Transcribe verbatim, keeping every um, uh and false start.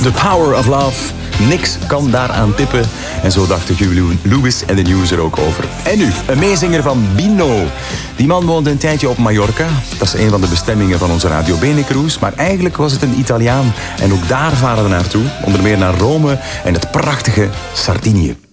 The Power of Love. Niks kan daaraan tippen. En zo dachten Huey Lewis en de News er ook over. En nu, een meezinger van Bino. Die man woonde een tijdje op Mallorca. Dat is een van de bestemmingen van onze Radio Bene Cruise. Maar eigenlijk was het een Italiaan. En ook daar varen we naartoe. Onder meer naar Rome en het prachtige Sardinië.